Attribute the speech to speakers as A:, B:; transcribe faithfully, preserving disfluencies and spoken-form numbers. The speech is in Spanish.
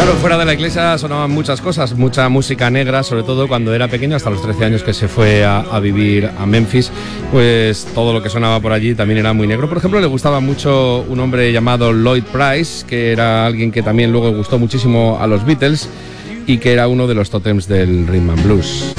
A: Claro, fuera de la iglesia sonaban muchas cosas, mucha música negra, sobre todo cuando era pequeño, hasta los trece años que se fue a, a vivir a Memphis, pues todo lo que sonaba por allí también era muy negro. Por ejemplo, le gustaba mucho un hombre llamado Lloyd Price, que era alguien que también luego gustó muchísimo a los Beatles y que era uno de los tótems del rhythm and blues.